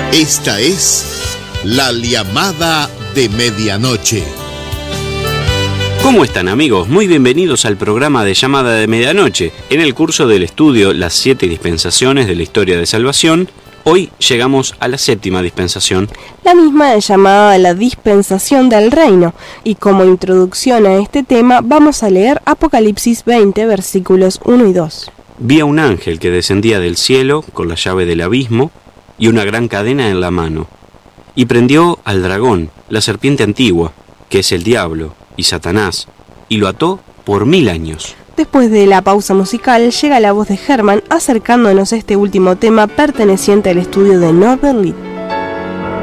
Esta es La Llamada de Medianoche. ¿Cómo están, amigos? Muy bienvenidos al programa de Llamada de Medianoche. En el curso del estudio Las 7 dispensaciones de la historia de salvación, hoy llegamos a la 7ª dispensación. La misma es llamada la dispensación del reino, y como introducción a este tema vamos a leer Apocalipsis 20, versículos 1 y 2. Vi a un ángel que descendía del cielo con la llave del abismo y una gran cadena en la mano, y prendió al dragón, la serpiente antigua, que es el diablo y Satanás, y lo ató por 1000 años. Después de la pausa musical llega la voz de Herman acercándonos a este último tema perteneciente al estudio de Norbert Lied.